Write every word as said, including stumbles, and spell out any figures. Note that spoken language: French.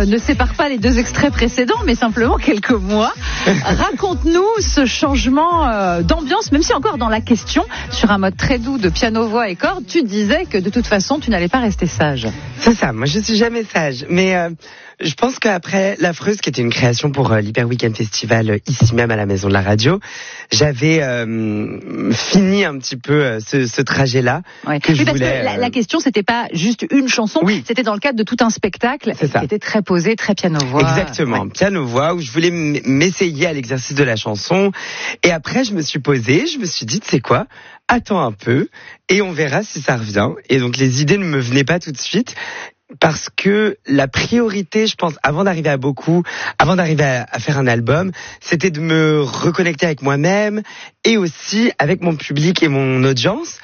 euh, ne sépare pas les deux extraits précédents, mais simplement quelques mois. Raconte-nous ce changement euh, d'ambiance, même si encore dans la question, sur un mode très doux de piano, voix et cordes, tu disais que de toute façon, tu n'allais pas rester sage. C'est ça, moi je suis jamais sage, mais euh, je pense qu'après L'Affreuse, qui était une création pour euh, l'Hyper Weekend Festival, euh, ici même à la Maison de la Radio, j'avais euh, fini un petit peu euh, ce, ce trajet-là. Ouais. Que oui, je parce voulais, que la, euh... la question, c'était pas juste une chanson, oui. C'était dans le cadre de tout un spectacle qui était très posé, très piano-voix. Exactement, ouais. Piano-voix, où je voulais m'essayer à l'exercice de la chanson. Et après, je me suis posée, je me suis dit, tu sais quoi, attends un peu, et on verra si ça revient. Et donc, les idées ne me venaient pas tout de suite. Parce que la priorité, je pense, avant d'arriver à beaucoup, avant d'arriver à, à faire un album, c'était de me reconnecter avec moi-même et aussi avec mon public et mon audience.